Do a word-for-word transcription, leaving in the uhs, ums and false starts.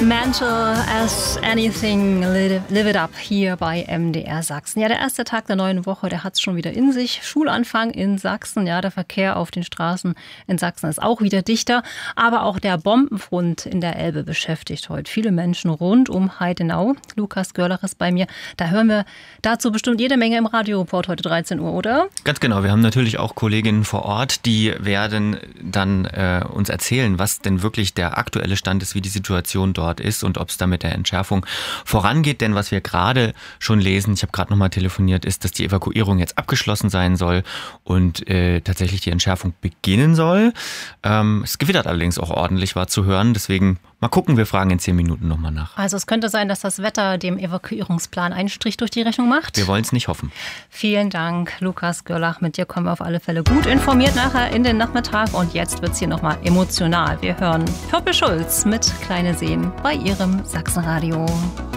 Mental as anything, live it up hier bei M D R Sachsen. Ja, der erste Tag der neuen Woche, der hat es schon wieder in sich. Schulanfang in Sachsen, ja, der Verkehr auf den Straßen in Sachsen ist auch wieder dichter. Aber auch der Bombenfront in der Elbe beschäftigt heute viele Menschen rund um Heidenau. Lukas Görlach ist bei mir. Da hören wir dazu bestimmt jede Menge im Radioreport heute dreizehn Uhr, oder? Ganz genau. Wir haben natürlich auch Kolleginnen vor Ort, die werden dann äh, uns erzählen, was denn wirklich der aktuelle Stand ist, wie die Situation dort ist und ob es da mit der Entschärfung vorangeht. Denn was wir gerade schon lesen, ich habe gerade nochmal telefoniert, ist, dass die Evakuierung jetzt abgeschlossen sein soll und äh, tatsächlich die Entschärfung beginnen soll. Ähm, es gewittert allerdings auch ordentlich, war zu hören. Deswegen mal gucken, wir fragen in zehn Minuten nochmal nach. Also es könnte sein, dass das Wetter dem Evakuierungsplan einen Strich durch die Rechnung macht. Wir wollen es nicht hoffen. Vielen Dank, Lukas Görlach. Mit dir kommen wir auf alle Fälle gut informiert nachher in den Nachmittag. Und jetzt wird es hier nochmal emotional. Wir hören Purple Schulz mit Kleine Seen bei ihrem Sachsenradio.